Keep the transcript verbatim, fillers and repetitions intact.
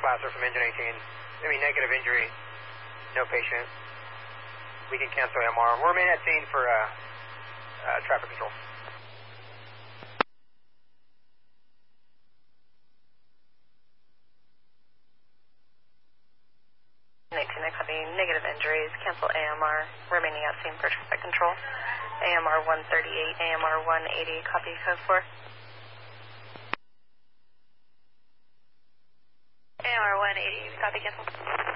Placer from engine eighteen. I mean, negative injury, no patient. We can cancel M R. We'll remain at scene for uh, uh, traffic control. eighteen, I copy. Negative injuries. Cancel A M R. Remaining at scene for traffic control. A M R one thirty-eight, A M R one eighty, copy code four. A M R one eighty, copy cancel.